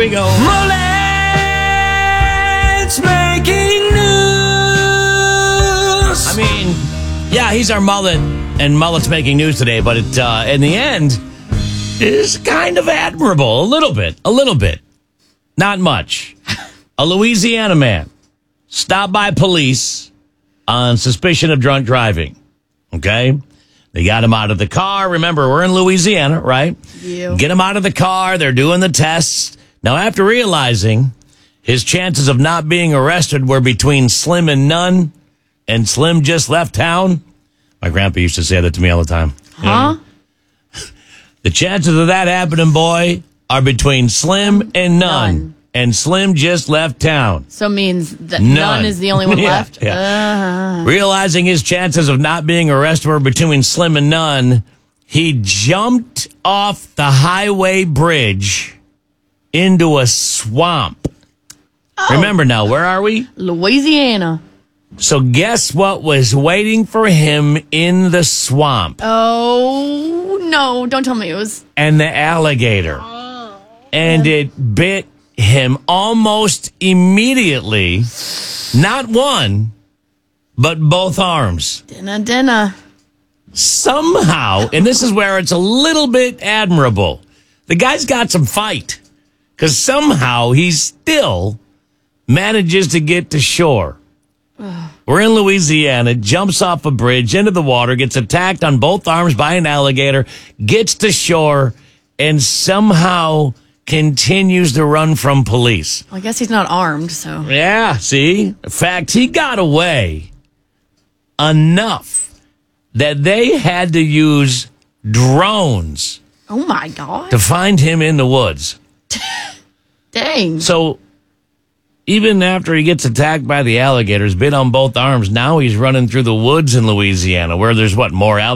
we go. Mullet's making news. I mean, yeah, he's our mullet, and mullet's making news today, but it, in the end, is kind of admirable. A little bit. Not much. A Louisiana man stopped by police on suspicion of drunk driving. Okay? They got him out of the car. Remember, we're in Louisiana, right? Yeah. Get him out of the car. They're doing the tests. Now, after realizing his chances of not being arrested were between slim and none, and Slim just left town. My grandpa used to say that to me all the time. Huh? The chances of that happening, boy, are between slim and none. And Slim just left town. So means that none is the only one left? Yeah. Realizing his chances of not being arrested were between slim and none, he jumped off the highway bridge into a swamp. Oh. Remember now, where are we? Louisiana. So guess what was waiting for him in the swamp? Oh, no. Don't tell me it was... And the alligator. And it bit him almost immediately. Not one, but both arms. Dinner. Somehow, and this is where it's a little bit admirable, the guy's got some fight. Because somehow he still manages to get to shore. We're in Louisiana, jumps off a bridge into the water, gets attacked on both arms by an alligator, gets to shore, and somehow continues to run from police. Well, I guess he's not armed, so... Yeah, see? In fact, he got away enough that they had to use drones Oh, my God. to find him in the woods. Dang. So even after he gets attacked by the alligators, bit on both arms, now he's running through the woods in Louisiana where there's, more alligators?